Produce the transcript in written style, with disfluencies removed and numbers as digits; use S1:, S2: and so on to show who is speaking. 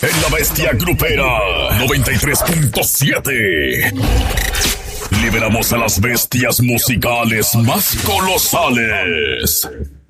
S1: en La Bestia Grupera 93.7. Liberamos a las bestias musicales más colosales.